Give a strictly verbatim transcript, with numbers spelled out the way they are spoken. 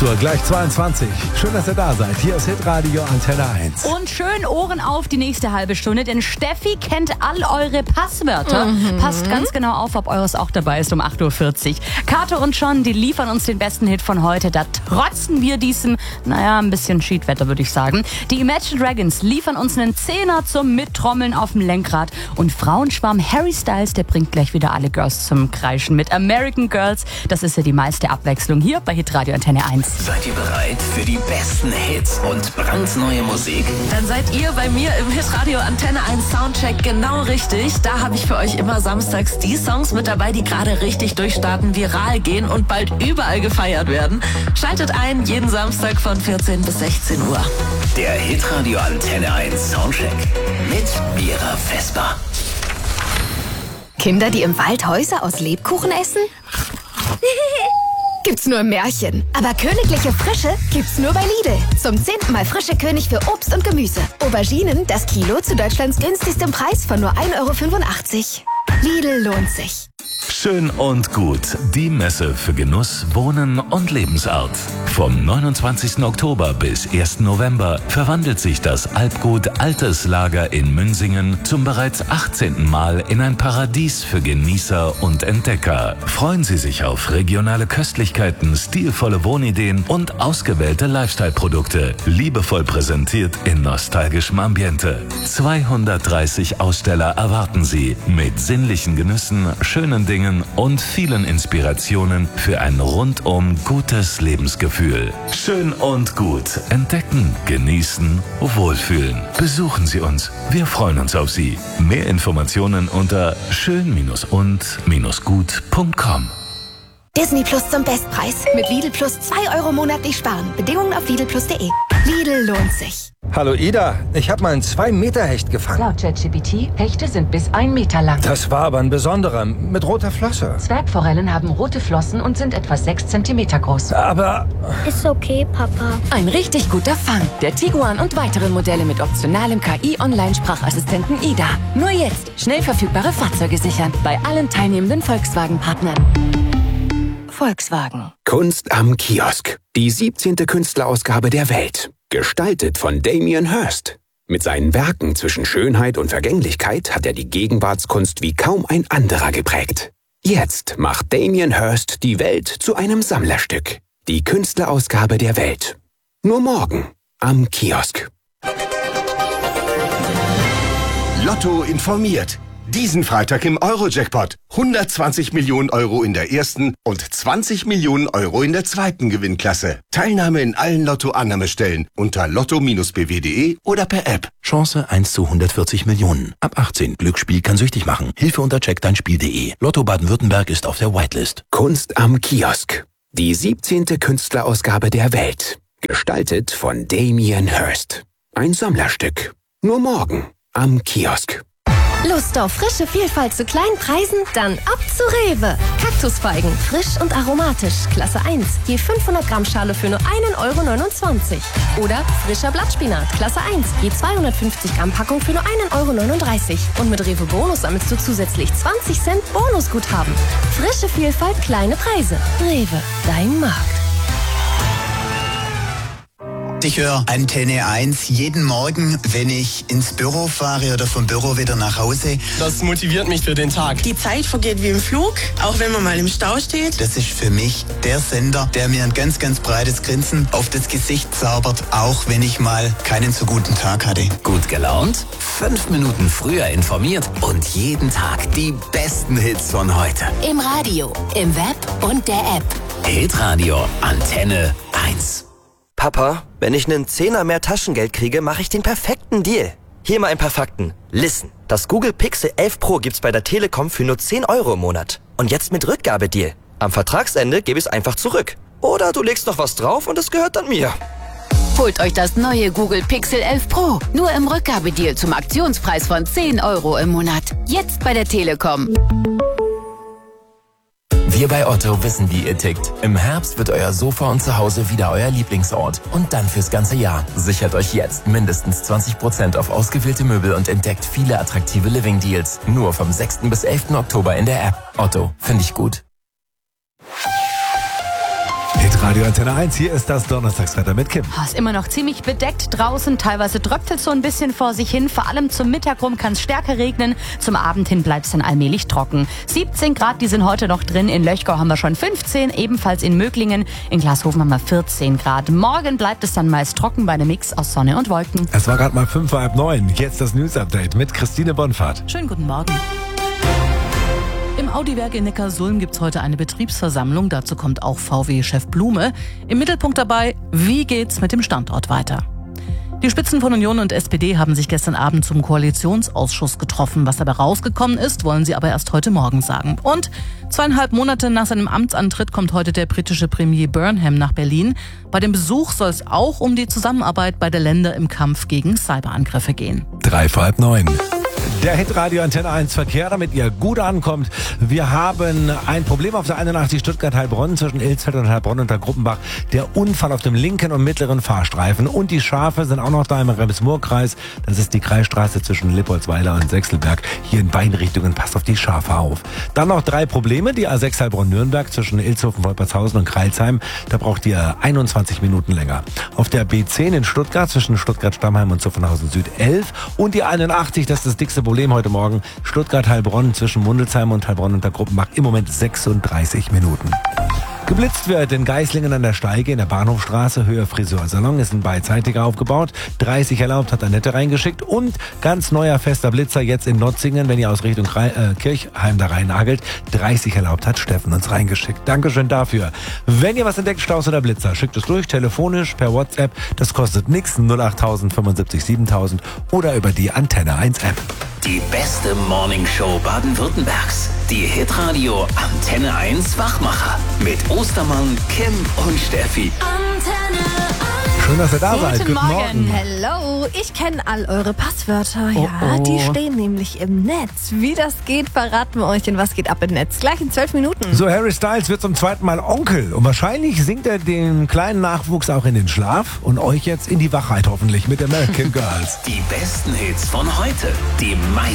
Uhr, gleich zweiundzwanzig. Schön, dass ihr da seid. Hier ist Hitradio Antenne eins. Und schön Ohren auf die nächste halbe Stunde, denn Steffi kennt all eure Passwörter. Mhm. Passt ganz genau auf, ob eures auch dabei ist um acht Uhr vierzig. Kato und John, die liefern uns den besten Hit von heute. Da trotzen wir diesem, naja, ein bisschen Schiedwetter, würde ich sagen. Die Imagine Dragons liefern uns einen Zehner zum Mittrommeln auf dem Lenkrad. Und Frauenschwarm Harry Styles, der bringt gleich wieder alle Girls zum Kreischen mit American Girls. Das ist ja die meiste Abwechslung hier bei Hitradio Antenne eins. Seid ihr bereit für die besten Hits und brandneue Musik? Dann seid ihr bei mir im Hitradio Antenne eins Soundcheck genau richtig. Da habe ich für euch immer samstags die Songs mit dabei, die gerade richtig durchstarten, viral gehen und bald überall gefeiert werden. Schaltet ein, jeden Samstag von vierzehn bis sechzehn Uhr. Der Hitradio Antenne eins Soundcheck mit Mira Vesper. Kinder, die im Wald Häuser aus Lebkuchen essen? Gibt's nur im Märchen. Aber königliche Frische gibt's nur bei Lidl. Zum zehnten Mal frische König für Obst und Gemüse. Auberginen, das Kilo zu Deutschlands günstigstem Preis von nur ein Euro fünfundachtzig. Lidl lohnt sich. Schön und gut. Die Messe für Genuss, Wohnen und Lebensart. Vom neunundzwanzigsten Oktober bis ersten November verwandelt sich das Alpgut Altes Lager in Münsingen zum bereits achtzehnten Mal in ein Paradies für Genießer und Entdecker. Freuen Sie sich auf regionale Köstlichkeiten, stilvolle Wohnideen und ausgewählte Lifestyle-Produkte. Liebevoll präsentiert in nostalgischem Ambiente. zweihundertdreißig Aussteller erwarten Sie mit sinnlichen Genüssen, schönen Dingen und vielen Inspirationen für ein rundum gutes Lebensgefühl. Schön und gut. Entdecken, genießen, wohlfühlen. Besuchen Sie uns. Wir freuen uns auf Sie. Mehr Informationen unter schön und gut punkt com. Disney Plus zum Bestpreis. Mit Lidl Plus zwei Euro monatlich sparen. Bedingungen auf lidl plus punkt de. Lidl lohnt sich. Hallo Ida, ich habe mal einen zwei Meter Hecht gefangen. Laut ChatGPT, Hechte sind bis ein Meter lang. Das war aber ein besonderer, mit roter Flosse. Zwergforellen haben rote Flossen und sind etwa sechs Zentimeter groß. Aber... Ist okay, Papa. Ein richtig guter Fang. Der Tiguan und weitere Modelle mit optionalem K I-Online-Sprachassistenten Ida. Nur jetzt schnell verfügbare Fahrzeuge sichern. Bei allen teilnehmenden Volkswagen-Partnern. Volkswagen. Kunst am Kiosk. Die siebzehnte Künstlerausgabe der Welt. Gestaltet von Damien Hirst. Mit seinen Werken zwischen Schönheit und Vergänglichkeit hat er die Gegenwartskunst wie kaum ein anderer geprägt. Jetzt macht Damien Hirst die Welt zu einem Sammlerstück. Die Künstlerausgabe der Welt. Nur morgen am Kiosk. Lotto informiert. Diesen Freitag im Euro-Jackpot. hundertzwanzig Millionen Euro in der ersten und zwanzig Millionen Euro in der zweiten Gewinnklasse. Teilnahme in allen Lotto-Annahmestellen unter lotto b w punkt de oder per App. Chance eins zu hundertvierzig Millionen. Ab achtzehn. Glücksspiel kann süchtig machen. Hilfe unter check dein spiel punkt de. Lotto Baden-Württemberg ist auf der Whitelist. Kunst am Kiosk. Die siebzehnte Künstlerausgabe der Welt. Gestaltet von Damien Hirst. Ein Sammlerstück. Nur morgen am Kiosk. Lust auf frische Vielfalt zu kleinen Preisen? Dann ab zu Rewe. Kaktusfeigen, frisch und aromatisch, Klasse eins. Je fünfhundert Gramm Schale für nur ein Euro neunundzwanzig. Oder frischer Blattspinat, Klasse eins. Je zweihundertfünfzig Gramm Packung für nur ein Euro neununddreißig. Und mit Rewe Bonus sammelst du zusätzlich zwanzig Cent Bonusguthaben. Frische Vielfalt, kleine Preise. Rewe, dein Markt. Ich höre Antenne eins jeden Morgen, wenn ich ins Büro fahre oder vom Büro wieder nach Hause. Das motiviert mich für den Tag. Die Zeit vergeht wie im Flug, auch wenn man mal im Stau steht. Das ist für mich der Sender, der mir ein ganz, ganz breites Grinsen auf das Gesicht zaubert, auch wenn ich mal keinen so guten Tag hatte. Gut gelaunt, fünf Minuten früher informiert und jeden Tag die besten Hits von heute. Im Radio, im Web und der App. Hitradio Antenne eins. Papa, wenn ich einen Zehner mehr Taschengeld kriege, mache ich den perfekten Deal. Hier mal ein paar Fakten. Listen, das Google Pixel elf Pro gibt's bei der Telekom für nur zehn Euro im Monat. Und jetzt mit Rückgabedeal. Am Vertragsende gebe ich es einfach zurück. Oder du legst noch was drauf und es gehört dann mir. Holt euch das neue Google Pixel elf Pro. Nur im Rückgabedeal zum Aktionspreis von zehn Euro im Monat. Jetzt bei der Telekom. Wir bei Otto wissen, wie ihr tickt. Im Herbst wird euer Sofa und Zuhause wieder euer Lieblingsort. Und dann fürs ganze Jahr. Sichert euch jetzt mindestens zwanzig Prozent auf ausgewählte Möbel und entdeckt viele attraktive Living-Deals. Nur vom sechsten bis elften Oktober in der App. Otto, finde ich gut. Hitradio Antenne eins, hier ist das Donnerstagswetter mit Kim. Es ist immer noch ziemlich bedeckt draußen, teilweise tröpfelt es so ein bisschen vor sich hin. Vor allem zum Mittag rum kann es stärker regnen, zum Abend hin bleibt es dann allmählich trocken. siebzehn Grad, die sind heute noch drin, in Löchgau haben wir schon fünfzehn, ebenfalls in Möglingen, in Glashofen haben wir vierzehn Grad. Morgen bleibt es dann meist trocken bei einem Mix aus Sonne und Wolken. Es war gerade mal fünf vor halb neun, jetzt das News-Update mit Christine Bonfahrt. Schönen guten Morgen. Im Audi-Werk in Neckarsulm gibt es heute eine Betriebsversammlung. Dazu kommt auch V W-Chef Blume. Im Mittelpunkt dabei, wie geht's mit dem Standort weiter? Die Spitzen von Union und S P D haben sich gestern Abend zum Koalitionsausschuss getroffen. Was dabei rausgekommen ist, wollen sie aber erst heute Morgen sagen. Und zweieinhalb Monate nach seinem Amtsantritt kommt heute der britische Premier Burnham nach Berlin. Bei dem Besuch soll es auch um die Zusammenarbeit beider Länder im Kampf gegen Cyberangriffe gehen. Drei vor halb neun. Der Hitradio Antenne eins Verkehr, damit ihr gut ankommt. Wir haben ein Problem auf der einundachtzig Stuttgart-Heilbronn zwischen Ilsfeld und Heilbronn unter Gruppenbach. Der Unfall auf dem linken und mittleren Fahrstreifen. Und die Schafe sind auch noch da im Rems-Murr-Kreis. Das ist die Kreisstraße zwischen Lippoldsweiler und Sechselberg. Hier in beiden Richtungen, passt auf die Schafe auf. Dann noch drei Probleme. Die A sechs Heilbronn-Nürnberg zwischen Ilshofen, Wolpertshausen und Kreilsheim. Da braucht ihr einundzwanzig Minuten länger. Auf der B zehn in Stuttgart zwischen Stuttgart-Stammheim und Zuffenhausen Süd elf. Und die einundachtzig, das ist das dickste Problem heute Morgen, Stuttgart-Heilbronn zwischen Mundelsheim und Heilbronn unter Gruppenbach, im Moment sechsunddreißig Minuten. Geblitzt wird in Geislingen an der Steige in der Bahnhofstraße, Höhe Friseursalon, ist ein beidseitiger aufgebaut, dreißig erlaubt, hat Annette reingeschickt und ganz neuer fester Blitzer jetzt in Notzingen, wenn ihr aus Richtung Kre- äh, Kirchheim da reinnagelt, dreißig erlaubt, hat Steffen uns reingeschickt. Dankeschön dafür. Wenn ihr was entdeckt, Staus oder Blitzer, schickt es durch, telefonisch, per WhatsApp, das kostet nix, null acht null null fünfundsiebzig siebentausend oder über die Antenne eins App. Die beste Morningshow Baden-Württembergs. Die Hitradio Antenne eins Wachmacher. Mit Ostermann, Kim und Steffi. Antenne eins. Schön, dass ihr da Guten seid. Guten Morgen. Morgen. Hello, ich kenne all eure Passwörter. Oh, ja, oh. die stehen nämlich im Netz. Wie das geht, verraten wir euch in Was geht ab im Netz. Gleich in zwölf Minuten. So, Harry Styles wird zum zweiten Mal Onkel und wahrscheinlich singt er den kleinen Nachwuchs auch in den Schlaf und euch jetzt in die Wachheit hoffentlich mit American Girls. Die besten Hits von heute. Die